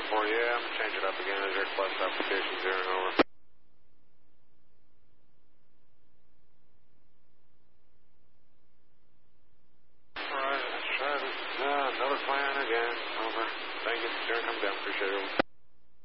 4, yeah, I'm going to change it up again as request application 0 and over. Alright, let's try this, another plan again, over. Thank you, Darren, come down, appreciate it.